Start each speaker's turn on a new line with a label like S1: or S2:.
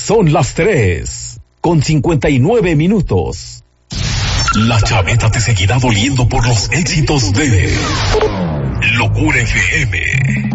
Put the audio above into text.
S1: Son las 3:59. La chaveta te seguirá doliendo por los éxitos de Locura FM.